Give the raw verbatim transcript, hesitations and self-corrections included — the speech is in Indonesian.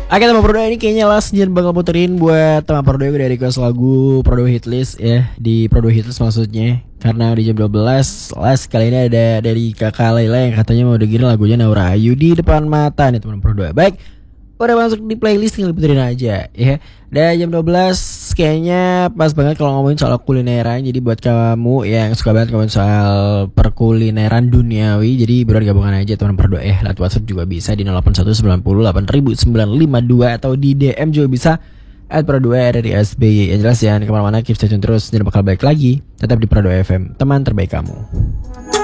Oke teman Pro dua ini kayaknya last Jen bakal puterin buat teman Pro dua udah request lagu Pro dua Hitlist ya. Di Pro dua Hitlist maksudnya. Karena di jam dua belas last kali ini ada dari kakak Laila yang katanya mau dengerin lagunya Naura Ayu di depan mata nih teman Pro dua. Baik, udah masuk di playlist tinggal puterin aja ya. Dan jam dua belas kayaknya pas banget kalau ngomongin soal kulineran. Jadi buat kamu yang suka banget ngomongin soal perkulineran duniawi, jadi buruan gabungan aja teman Pro dua ya. Lewat WhatsApp juga bisa di nol delapan satu sembilan nol delapan sembilan lima dua atau di D M juga bisa at Pro dua dari S B Y. Yang jelas ya, kemana-mana keep stay tune terus dan bakal balik lagi tetap di Pro dua F M, teman terbaik kamu.